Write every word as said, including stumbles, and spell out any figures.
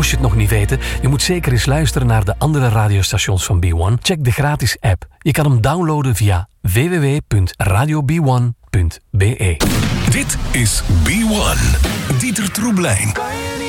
Moest je het nog niet weten, je moet zeker eens luisteren naar de andere radiostations van B one. Check de gratis app. Je kan hem downloaden via w w w punt radio b one punt b e. Dit is B one. Dieter Troeblein.